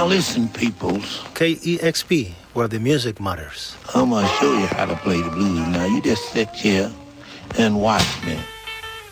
Now listen, peoples. KEXP, where the music matters. I'm gonna show you how to play the blues. Now you just sit here and watch me.